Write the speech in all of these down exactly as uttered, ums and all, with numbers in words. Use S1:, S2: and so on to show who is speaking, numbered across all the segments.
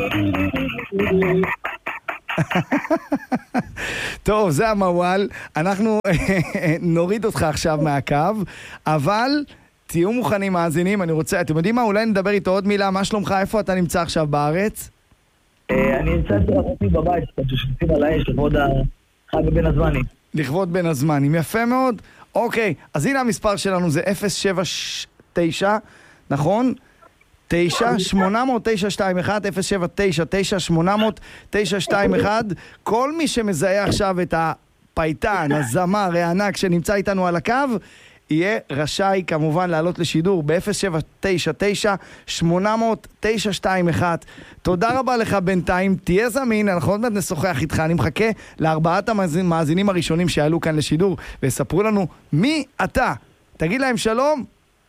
S1: טוב, זה המוואל. אנחנו נוריד אותך עכשיו מהקו, אבל תהיו מוכנים מאזינים. אני רוצה, אתם יודעים מה? אולי נדבר איתו עוד מילה. מה שלומך? איפה אתה נמצא עכשיו בארץ?
S2: אני נמצא אותי בבית, ששותפים על האש לכבוד החג בין הזמנים.
S1: לכבוד בין הזמנים, יפה מאוד. אוקיי, אז הנה המספר שלנו, זה אפס שבע תשע, נכון? תשע, שמונה מאות תשע שתיים אחת, אפס שבע תשע תשע, שמונה מאות תשע שתיים אחת. כל מי שמזהה עכשיו את הפייטן, הזמר, הענק שנמצא איתנו על הקו, יהיה רשאי כמובן לעלות לשידור ב-אפס שבע תשע תשע, שמונה מאות תשע שתיים אחת. תודה רבה לך בינתיים, תהיה זמין, אנחנו עוד מעט נשוחח איתך. אני מחכה לארבעת המאזינים הראשונים שיעלו כאן לשידור ויספרו לנו מי אתה. תגיד להם שלום.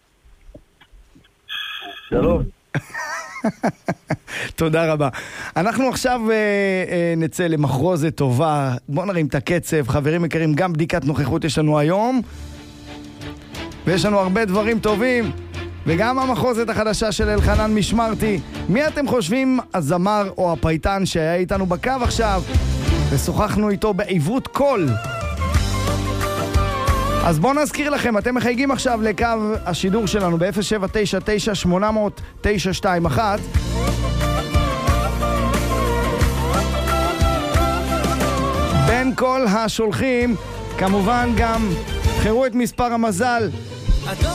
S2: שלום.
S1: תודה רבה. אנחנו עכשיו אה, אה, נצא למחרוזת טובה. בואו נרים את הקצב. חברים יקרים, גם בדיקת נוכחות יש לנו היום, ויש לנו הרבה דברים טובים, וגם המחרוזת החדשה של אלחנן משמרתי. מי אתם חושבים הזמר או הפייטן שהיה איתנו בקו עכשיו ושוחחנו איתו בעיוות קול? אז בואו נזכיר לכם, אתם מחייגים עכשיו לקו השידור שלנו ב-אפס שבע תשע תשע, שמונה מאות תשע שתיים אחת. בין כל השולחים כמובן גם תבחרו את מספר המזל